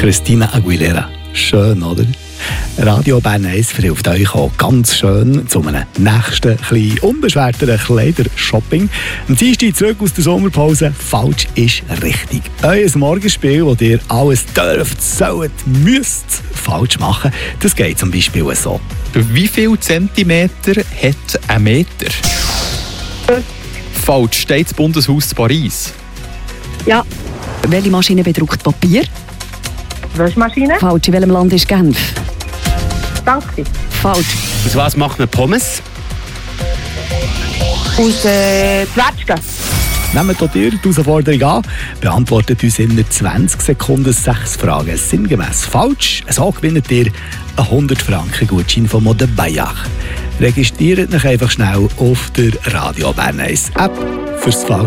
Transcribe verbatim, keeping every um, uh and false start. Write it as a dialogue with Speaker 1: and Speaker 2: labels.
Speaker 1: Christina Aguilera. Schön, oder? Radio Bern eins verhilft euch auch ganz schön zu einem nächsten, kleinen, unbeschwerteren Kleidershopping. Am Dienstag zurück aus der Sommerpause. Falsch ist richtig. Euer Morgenspiel, das ihr alles dürft, sollt, müsst falsch machen, das geht zum Beispiel so.
Speaker 2: Wie viel Zentimeter hat ein Meter? Falsch. Steht das Bundeshaus zu Paris?
Speaker 3: Ja.
Speaker 4: Welche Maschine bedruckt Papier?
Speaker 3: Waschmaschine?
Speaker 4: Falsch. In welchem Land ist Genf?
Speaker 3: Danke.
Speaker 4: Falsch.
Speaker 5: Aus was macht man Pommes?
Speaker 3: Aus äh, Zwetschgen.
Speaker 1: Nehmt auch ihr die Herausforderung an, beantwortet uns in zwanzig Sekunden sechs Fragen sinngemäß falsch. So gewinnt ihr einen hundert Franken Gutschein von Mode Bayach. Registriert euch einfach schnell auf der Radio Bern eins App fürs Falsch.